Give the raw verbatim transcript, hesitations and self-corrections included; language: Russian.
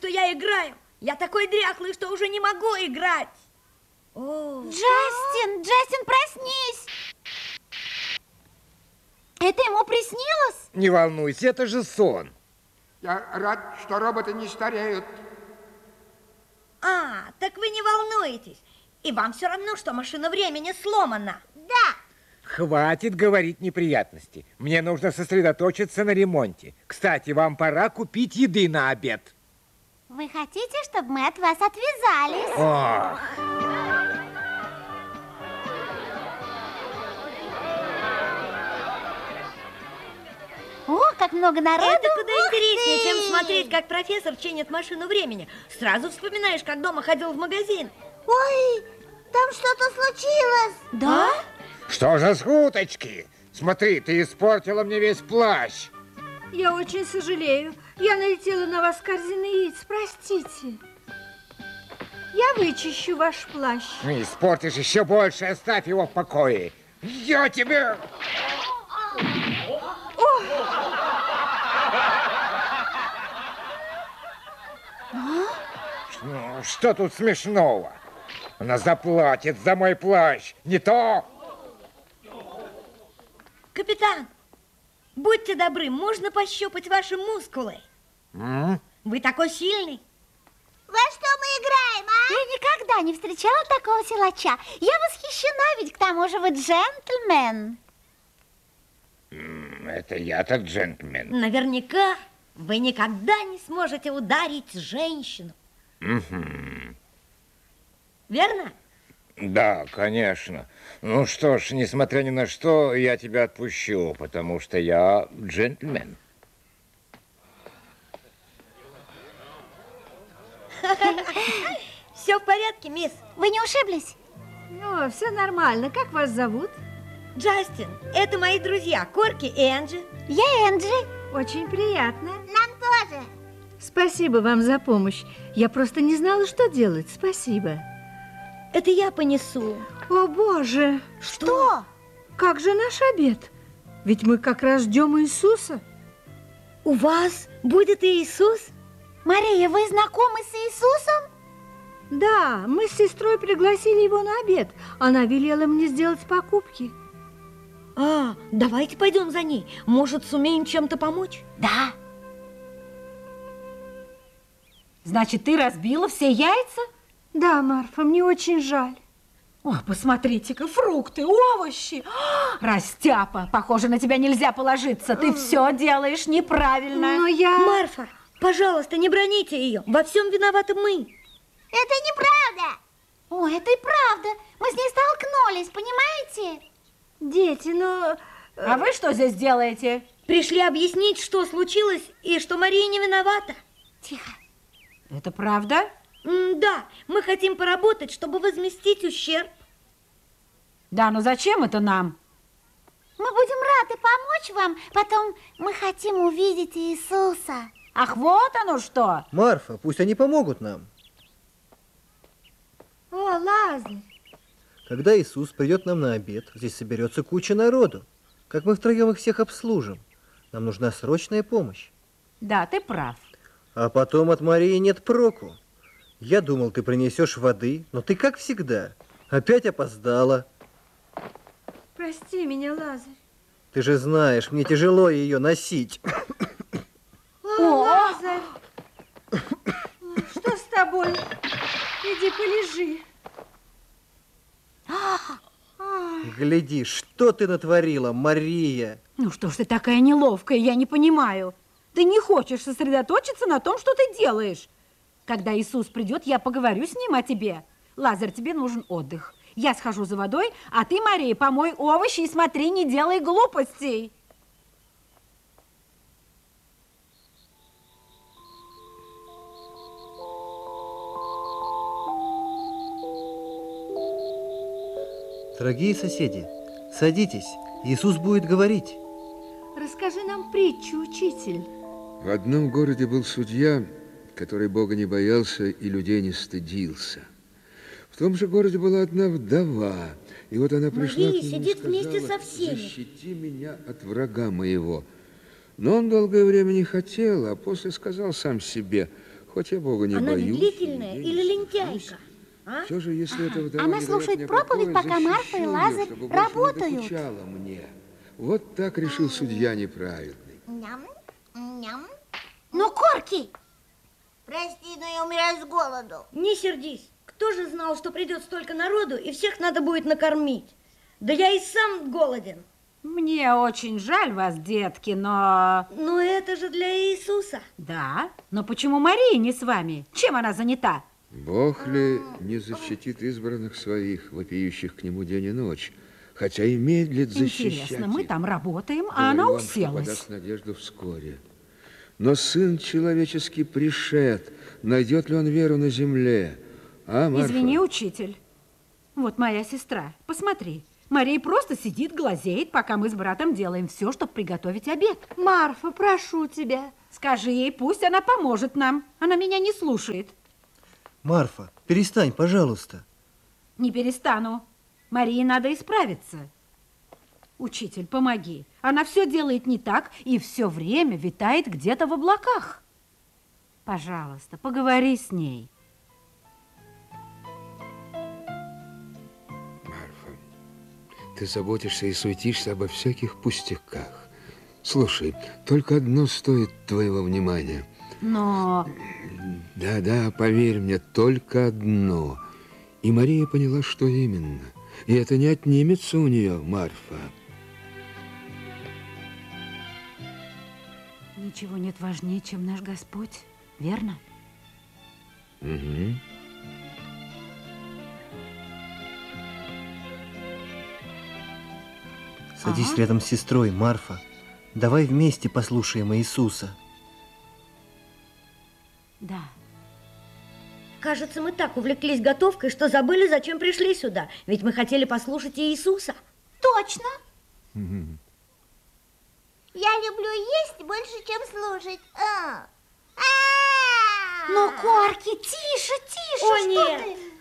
что я играю. Я такой дряхлый, что уже не могу играть. О. Джастин, Джастин, проснись! Это ему приснилось? Не волнуйся, это же сон. Я рад, что роботы не стареют. А, так вы не волнуетесь. И вам все равно, что машина времени сломана. Да. Хватит говорить неприятности. Мне нужно сосредоточиться на ремонте. Кстати, вам пора купить еды на обед. Вы хотите, чтобы мы от вас отвязались? Ох. О, как много народу! Это куда Ух интереснее, ты! чем смотреть, как профессор чинит машину времени. Сразу вспоминаешь, как дома ходил в магазин. Ой, там что-то случилось. Да? Что за шуточки? Смотри, ты испортила мне весь плащ. Я очень сожалею. Я налетела на вас с корзиной яиц. Простите. Я вычищу ваш плащ. Ну, испортишь еще больше, оставь его в покое. Я тебе... Ну, что тут смешного? Она заплатит за мой плащ, не то... Капитан, будьте добры, можно пощупать ваши мускулы? М? Вы такой сильный. Во что мы играем, а? Я никогда не встречала такого силача. Я восхищена, ведь к тому же вы джентльмен. М, Это я-то джентльмен. Наверняка вы никогда не сможете ударить женщину. Мгм. Верно? Да, конечно. Ну что ж, несмотря ни на что, я тебя отпущу, потому что я джентльмен. Все в порядке, мисс. Вы не ушиблись? О, все нормально. Как вас зовут? Джастин, это мои друзья Корки и Энджи. Я Энджи. Очень приятно. Нам тоже. Спасибо вам за помощь. Я просто не знала, что делать. Спасибо. Это я понесу. О, Боже! Что? Как же наш обед? Ведь мы как раз ждем Иисуса. У вас будет Иисус? Мария, вы знакомы с Иисусом? Да, мы с сестрой пригласили его на обед. Она велела мне сделать покупки. А, давайте пойдем за ней. Может, сумеем чем-то помочь? Да. Значит, ты разбила все яйца? Да, Марфа, мне очень жаль. О, посмотрите-ка, фрукты, овощи. А, Растяпа, похоже, на тебя нельзя положиться. Ты все делаешь неправильно. Но я... Марфа, пожалуйста, не броните ее. Во всем виноваты мы. Это неправда. О, это и правда. Мы с ней столкнулись, понимаете? Дети, но... А вы что здесь делаете? Пришли объяснить, что случилось и что Мария не виновата. Тихо. Это правда? М, да, мы хотим поработать, чтобы возместить ущерб. Да, но зачем это нам? Мы будем рады помочь вам. Потом мы хотим увидеть Иисуса. Ах, вот оно что! Марфа, пусть они помогут нам. О, Лазарь. Когда Иисус придет нам на обед, здесь соберется куча народу. Как мы втроем их всех обслужим? Нам нужна срочная помощь. Да, ты прав. А потом от Марии нет проку. Я думал, ты принесешь воды, но ты, как всегда, опять опоздала. Прости меня, Лазарь. Ты же знаешь, мне тяжело ее носить. О, Лазарь. Что с тобой? Иди полежи. Гляди, что ты натворила, Мария. Ну что ж ты такая неловкая, я не понимаю. Ты не хочешь сосредоточиться на том, что ты делаешь. Когда Иисус придет, я поговорю с ним о тебе. Лазарь, тебе нужен отдых. Я схожу за водой, а ты, Мария, помой овощи и смотри, не делай глупостей. Дорогие соседи, садитесь, Иисус будет говорить. Расскажи нам притчу, учитель. В одном городе был судья, который Бога не боялся и людей не стыдился. В том же городе была одна вдова, и вот она пришла Мария к нему и сидит сказала: вместе со всеми. «Защити меня от врага моего». Но он долгое время не хотел, а после сказал сам себе: Хоть я Бога не Она боюсь. медлительная людей или не лентяйка? страшусь. А? Все же, если эта вдова Она не дает слушает мне проповедь, покоя, пока Марфа и защищу её, Лазарь чтобы больше не работают. докучала мне. Вот так решил судья неправедный. Ням, ням. Ну, Корки! Прости, но я умираю с голоду. Не сердись. Кто же знал, что придет столько народу, и всех надо будет накормить? Да я и сам голоден. Мне очень жаль вас, детки, но... Но это же для Иисуса. Да, но почему Мария не с вами? Чем она занята? Бог ли не защитит избранных своих, вопиющих к нему день и ночь, хотя и медлит защищать Интересно, мы их? там работаем, а она Говорю вам, что уселась. подаст надежду вскоре. Но Сын Человеческий пришед, найдет ли он веру на земле? А, Марфа? Извини, учитель. Вот моя сестра. Посмотри. Мария просто сидит, глазеет, пока мы с братом делаем все, чтобы приготовить обед. Марфа, прошу тебя. Скажи ей, пусть она поможет нам. Она меня не слушает. Марфа, перестань, пожалуйста. Не перестану. Марии надо исправиться. Учитель, помоги. Она все делает не так и все время витает где-то в облаках. Пожалуйста, поговори с ней. Марфа, ты заботишься и суетишься обо всяких пустяках. Слушай, только одно стоит твоего внимания. Но... Да-да, поверь мне, только одно. И Мария поняла, что именно. И это не отнимется у нее, Марфа. Ничего нет важнее, чем наш Господь, верно? Угу. Садись Ага. рядом с сестрой, Марфа. Давай вместе послушаем Иисуса. Да. Кажется, мы так увлеклись готовкой, что забыли, зачем пришли сюда. Ведь мы хотели послушать Иисуса. Точно. Я люблю есть больше, чем слушать. А. А. Ну, Корки, тише, тише, О, что нет! ты?